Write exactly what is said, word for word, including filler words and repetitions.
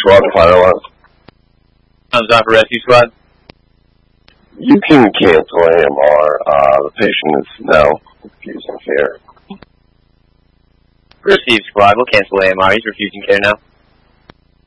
Squad, fire alarm. Comes on for rescue squad. You can cancel A M R. Uh, the patient is now refusing care. Receive squad. We'll cancel A M R. He's refusing care now.